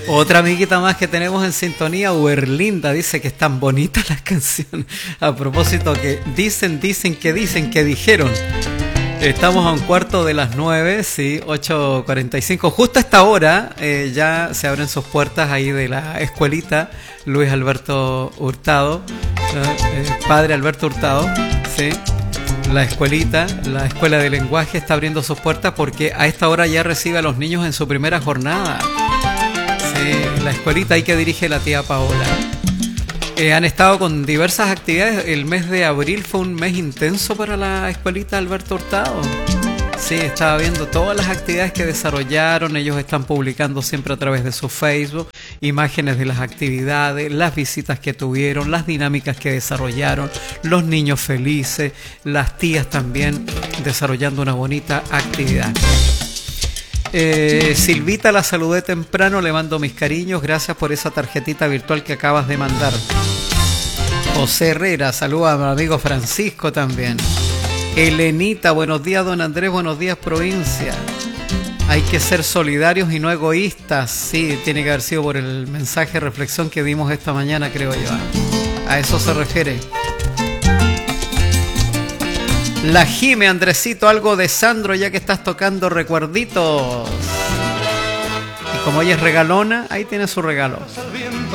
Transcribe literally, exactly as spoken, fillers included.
Otra amiguita más que tenemos en sintonía, Uerlinda, dice que están bonitas las canciones. A propósito, que dicen, dicen, que dicen, que dijeron. Estamos a un cuarto de las nueve, sí, ocho cuarenta y cinco. Justo a esta hora eh, ya se abren sus puertas ahí de la escuelita Luis Alberto Hurtado, eh, padre Alberto Hurtado, sí. La escuelita, la escuela de lenguaje está abriendo sus puertas porque a esta hora ya recibe a los niños en su primera jornada. Sí, la escuelita ahí que dirige la tía Paola. Eh, han estado con diversas actividades. El mes de abril fue un mes intenso para la escuelita Alberto Hurtado. Sí, estaba viendo todas las actividades que desarrollaron. Ellos están publicando siempre a través de su Facebook imágenes de las actividades, las visitas que tuvieron, las dinámicas que desarrollaron, los niños felices, las tías también desarrollando una bonita actividad. Eh, Silvita, la saludé temprano, le mando mis cariños, gracias por esa tarjetita virtual que acabas de mandar. José Herrera, saluda a mi amigo Francisco también. Elenita, buenos días don Andrés, buenos días provincia. Hay que ser solidarios y no egoístas. Sí, tiene que haber sido por el mensaje de reflexión que dimos esta mañana, creo yo. A eso se refiere. La Jime, Andresito, algo de Sandro ya que estás tocando recuerditos. Y como ella es regalona, ahí tiene su regalo.